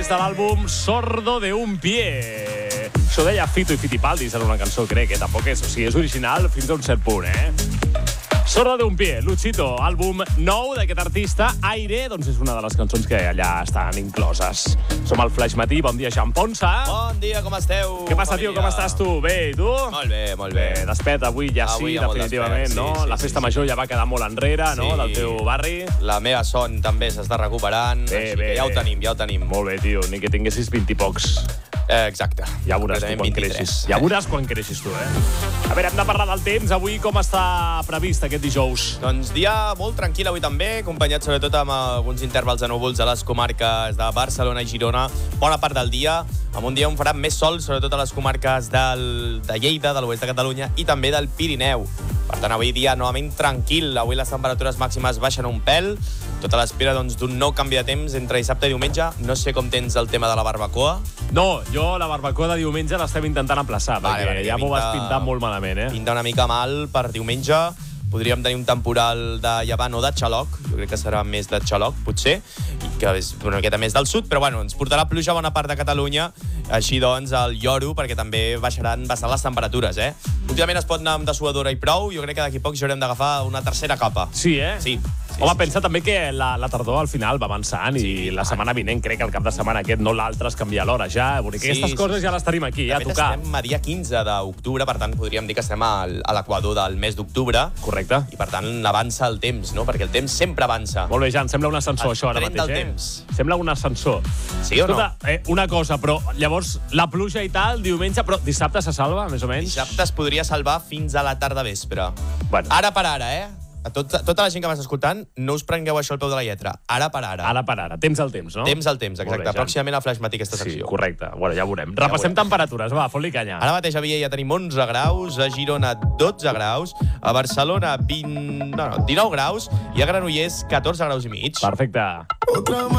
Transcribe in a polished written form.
des de l'àlbum Sordo de un pie. Això deia Fito i Fitipaldis en una cançó, crec, que tampoc és, o sigui, és original fins a un cert punt, Sordo de un pie, Luchito, àlbum nou d'aquest artista. Aire, doncs és una de les cançons que allà estan incloses. Som al Flaix Matí, bon dia, Jean Ponsa. Bon dia, com esteu? Què passa, tio, com estàs tu? Bé, i tu? Molt bé, molt bé. Despert, avui ja sí, definitivament, no? La festa major ja va quedar molt enrere, no?, del teu barri. La meva son també s'està recuperant, així que ja ho tenim. Molt bé, tio, ni que tinguessis 20 i pocs. Exacte. Ja veuràs tu quan creixis. Ja veuràs quan creixis tu, A veure, hem de parlar del temps. Avui com està previst aquest dijous? Doncs dia molt tranquil avui també, acompanyat sobretot amb alguns intervals de núvols a les comarques de Barcelona i Girona. Bona part del dia, amb un dia on farà més sol, sobretot a les comarques de Lleida, de l'oest de Catalunya i també del Pirineu. Per tant, avui dia novament tranquil. Avui les temperatures màximes baixen un pèl, tot a l'espera d'un nou canvi de temps entre dissabte i diumenge. No sé com tens el tema de la barbacoa. No, jo la barbacoa de diumenge l'estem intentant aplaçar, perquè ja m'ho vas pintar molt malament, Pinta una mica mal per diumenge. Podríem tenir un temporal de llevant o de xaloc, jo crec que serà més de xaloc, potser, i que és una miqueta més del sud, però bueno, ens portarà pluja a bona part de Catalunya, així doncs el lloro, perquè també baixaran bastant les temperatures, Últimament es pot anar amb dessuadora i prou, jo crec que d'aquí poc ja haurem d'agafar una tercera capa. Sí, Sí. Home, pensa també que la tardor al final va avançant i la setmana vinent, crec que el cap de setmana aquest, no l'altre, es canvia l'hora ja. Vull dir que aquestes coses ja les tenim aquí, ja a tocar. Estem a dia 15 d'octubre, per tant, podríem dir que estem a l'equador del mes d'octubre. Correcte. I, per tant, avança el temps, no? Perquè el temps sempre avança. Molt bé, Jan, sembla un ascensor, això, ara mateix, del temps. Sembla un ascensor. Sí o no? Escolta, una cosa, però llavors la pluja i tal, diumenge, però dissabte se salva, més o menys? Dissabte es podria salvar fins a la tarda vespre. Bueno. Ara per ara, A tota la gent que m'està escoltant, no us prengueu això al peu de la lletra. Ara per ara. Ara per ara. Temps al temps, no? Temps al temps, exacte. Pròximament a Flaix Matí aquesta secció. Sí, correcte. Bueno, ja veurem. Repassem temperatures, va, fot-li canya. Ara mateix a Viella ja tenim 11 graus, a Girona 12 graus, a Barcelona 19 graus i a Granollers 14 graus i mig. Perfecte.